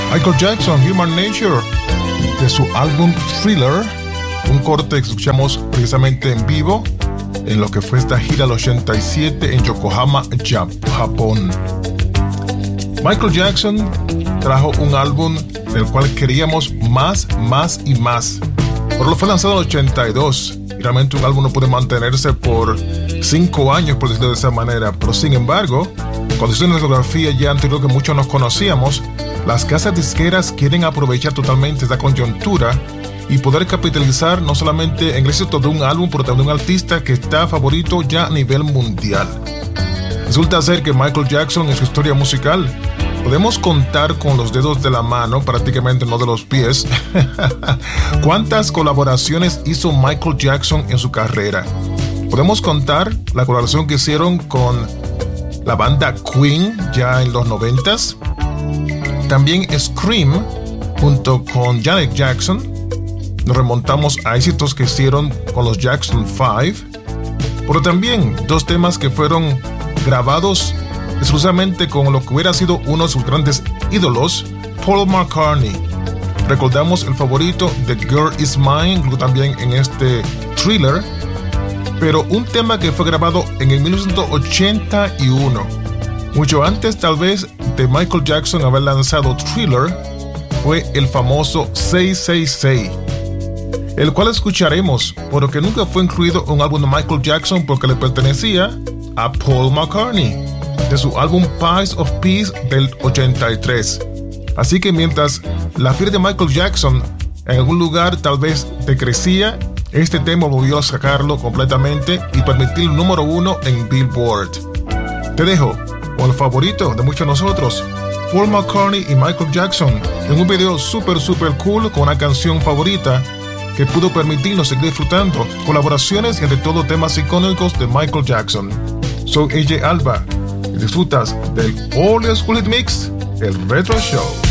Michael Jackson, Human Nature, de su álbum Thriller, un corte que escuchamos precisamente en vivo en lo que fue esta gira del 87 en Yokohama, Japón. Michael Jackson trajo un álbum del cual queríamos más y más, pero lo fue lanzado en el 82 y realmente un álbum no puede mantenerse por 5 años, por decirlo de esa manera. Pero sin embargo, cuando hizo una discografía ya anterior que muchos nos conocíamos, las casas disqueras quieren aprovechar totalmente esta coyuntura y poder capitalizar no solamente en el éxito de un álbum, pero también de un artista que está favorito ya a nivel mundial. Resulta ser que Michael Jackson en su historia musical podemos contar con los dedos de la mano, prácticamente no de los pies, cuántas colaboraciones hizo Michael Jackson en su carrera. Podemos contar la colaboración que hicieron con la banda Queen ya en los 90s, también Scream junto con Janet Jackson. Nos remontamos a éxitos que hicieron con los Jackson 5, pero también 2 temas que fueron grabados exclusivamente con lo que hubiera sido uno de sus grandes ídolos, Paul McCartney. Recordamos el favorito, The Girl Is Mine, también en este Thriller, pero un tema que fue grabado en el 1981, mucho antes tal vez de Michael Jackson haber lanzado Thriller, fue el famoso 666, el cual escucharemos, pero que nunca fue incluido en un álbum de Michael Jackson porque le pertenecía a Paul McCartney, de su álbum Pies of Peace del 83. Así que mientras la fiebre de Michael Jackson en algún lugar tal vez decrecía, este tema volvió a sacarlo completamente y permitirlo número 1 en Billboard. Te dejo con el favorito de muchos de nosotros, Paul McCartney y Michael Jackson, en un video super cool con una canción favorita que pudo permitirnos seguir disfrutando colaboraciones y entre todo temas icónicos de Michael Jackson. Soy AJ Alba y disfrutas del All School Hit Mix, el Retro Show.